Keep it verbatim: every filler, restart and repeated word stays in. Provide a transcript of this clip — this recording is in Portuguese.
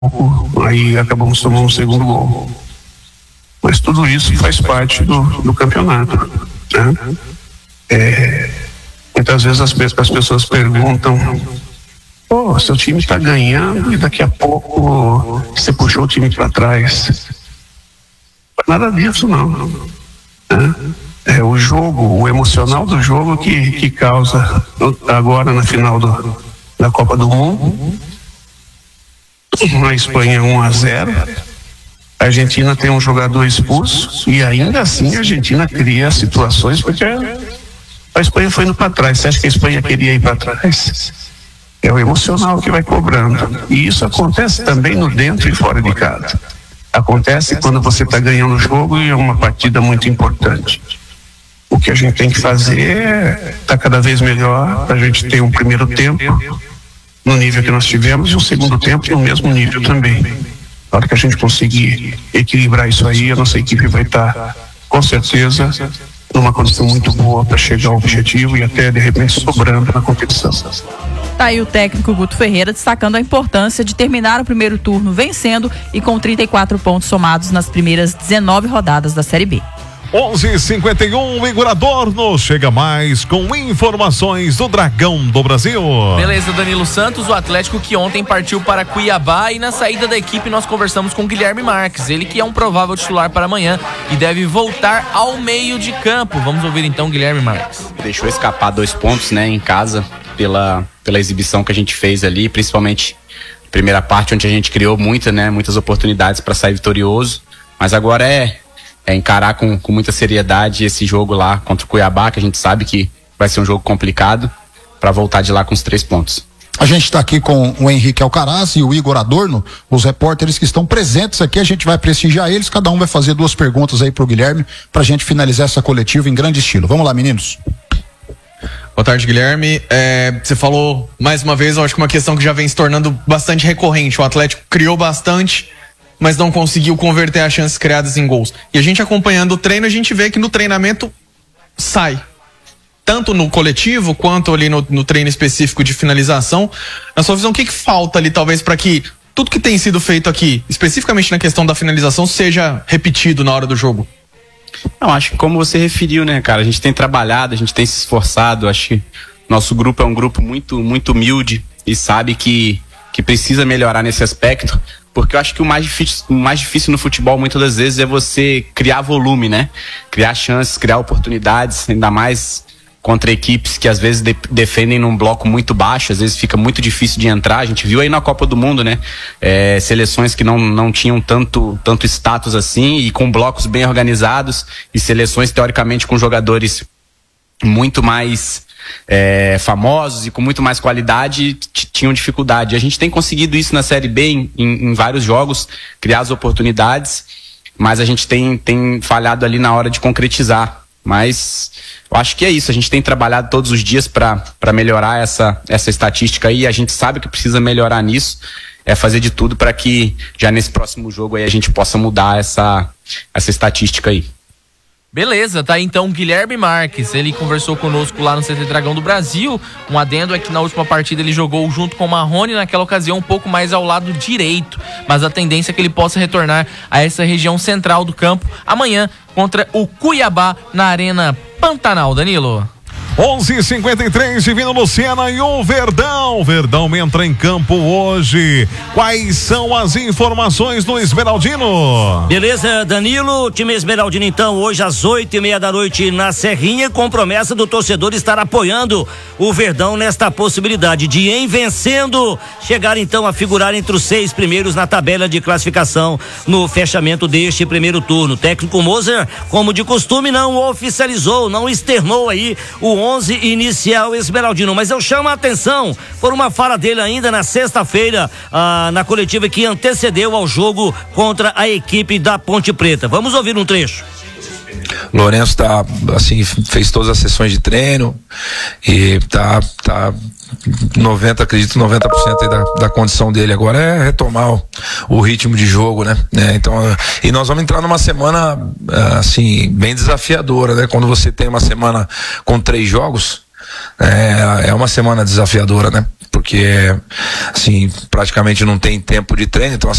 aí acabamos tomando um segundo gol. Mas tudo isso faz parte do, do campeonato, né? É, muitas vezes as, as pessoas perguntam: pô, seu time está ganhando e daqui a pouco você puxou o time para trás. Nada disso, não, né? É o jogo, o emocional do jogo que, que causa, agora na final do, da Copa do Mundo, na Espanha um a zero, a Argentina tem um jogador expulso e ainda assim a Argentina cria situações, porque a Espanha foi indo para trás. Você acha que a Espanha queria ir para trás? É o emocional que vai cobrando, e isso acontece também no dentro e fora de casa. Acontece quando você está ganhando o jogo e é uma partida muito importante. O que a gente tem que fazer é estar cada vez melhor, para a gente ter um primeiro tempo no nível que nós tivemos e um segundo tempo no mesmo nível também. Na hora que a gente conseguir equilibrar isso aí, a nossa equipe vai estar, com certeza, numa condição muito boa para chegar ao objetivo e até, de repente, sobrando na competição. Tá aí o técnico Guto Ferreira destacando a importância de terminar o primeiro turno vencendo e com trinta e quatro pontos somados nas primeiras dezenove rodadas da Série B. onze e cinquenta e um, Igor Adorno chega mais com informações do Dragão do Brasil. Beleza, Danilo Santos, o Atlético que ontem partiu para Cuiabá, e na saída da equipe nós conversamos com Guilherme Marques, ele que é um provável titular para amanhã e deve voltar ao meio de campo. Vamos ouvir então Guilherme Marques. Deixou escapar dois pontos, né, em casa, pela, pela exibição que a gente fez ali, principalmente primeira parte, onde a gente criou muita, né, muitas oportunidades para sair vitorioso, mas agora é É encarar com, com muita seriedade esse jogo lá contra o Cuiabá, que a gente sabe que vai ser um jogo complicado, para voltar de lá com os três pontos. A gente está aqui com o Henrique Alcaraz e o Igor Adorno, os repórteres que estão presentes aqui. A gente vai prestigiar eles, cada um vai fazer duas perguntas aí pro Guilherme, pra gente finalizar essa coletiva em grande estilo. Vamos lá, meninos. Boa tarde, Guilherme. É, você falou mais uma vez, eu acho que uma questão que já vem se tornando bastante recorrente. O Atlético criou bastante, mas não conseguiu converter as chances criadas em gols. E a gente acompanhando o treino, a gente vê que no treinamento sai. Tanto no coletivo, quanto ali no, no treino específico de finalização. Na sua visão, o que, que falta ali, talvez, para que tudo que tem sido feito aqui, especificamente na questão da finalização, seja repetido na hora do jogo? Não, acho que como você referiu, né, cara, a gente tem trabalhado, a gente tem se esforçado. Acho que nosso grupo é um grupo muito, muito humilde e sabe que, que precisa melhorar nesse aspecto. Porque eu acho que o mais difícil, o mais difícil no futebol, muitas das vezes, é você criar volume, né? Criar chances, criar oportunidades, ainda mais contra equipes que às vezes de, defendem num bloco muito baixo, às vezes fica muito difícil de entrar. A gente viu aí na Copa do Mundo, né? É, seleções que não, não tinham tanto, tanto status assim, e com blocos bem organizados, e seleções, teoricamente, com jogadores muito mais É, famosos e com muito mais qualidade, tinham dificuldade. A gente tem conseguido isso na Série B em, em, em vários jogos, criar as oportunidades, mas a gente tem, tem falhado ali na hora de concretizar. Mas eu acho que é isso, a gente tem trabalhado todos os dias para melhorar essa, essa estatística aí. A gente sabe que precisa melhorar nisso, é fazer de tudo para que já nesse próximo jogo aí a gente possa mudar essa, essa estatística aí. Beleza, tá aí então Guilherme Marques, ele conversou conosco lá no C T Dragão do Brasil. Um adendo é que na última partida ele jogou junto com o Marrone, naquela ocasião um pouco mais ao lado direito, mas a tendência é que ele possa retornar a essa região central do campo amanhã contra o Cuiabá na Arena Pantanal. Danilo. onze e cinquenta e três, Divino Luciana e o Verdão. O Verdão entra em campo hoje. Quais são as informações do Esmeraldino? Beleza, Danilo. O time Esmeraldino, então, hoje às oito e meia da noite na Serrinha, com promessa do torcedor estar apoiando o Verdão nesta possibilidade de, em vencendo, chegar então a figurar entre os seis primeiros na tabela de classificação no fechamento deste primeiro turno. O técnico Moser, como de costume, não oficializou, não externou aí o onze inicial Esmeraldino, mas eu chamo a atenção por uma fala dele ainda na sexta-feira, ah, na coletiva que antecedeu ao jogo contra a equipe da Ponte Preta. Vamos ouvir um trecho. Lourenço tá, assim, fez todas as sessões de treino e tá, tá noventa, acredito noventa por cento aí da, da condição dele agora é retomar o, o ritmo de jogo, né? É, então, e nós vamos entrar numa semana assim, bem desafiadora, né? Quando você tem uma semana com três jogos, é, é uma semana desafiadora, né? porque assim, praticamente não tem tempo de treino, então